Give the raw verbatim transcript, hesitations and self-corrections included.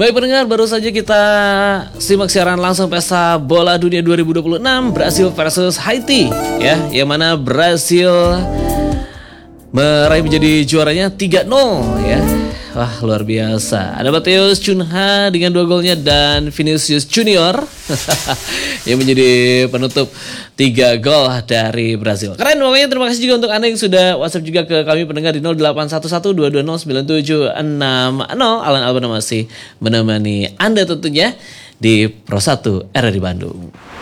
Baik pendengar, baru saja kita simak siaran langsung pesta bola dunia dua ribu dua puluh enam Brasil versus Haiti ya, yang mana Brasil meraih menjadi juaranya tiga nol ya. Wah, luar biasa. Ada Matheus Cunha dengan dua golnya dan Vinicius Junior yang menjadi penutup tiga gol dari Brasil. Keren pokoknya. Terima kasih juga untuk Anda yang sudah WhatsApp juga ke kami pendengar di nol delapan satu satu dua dua nol sembilan tujuh enam nol. Alan Albana masih menemani Anda tentunya di Pro satu R R I Bandung.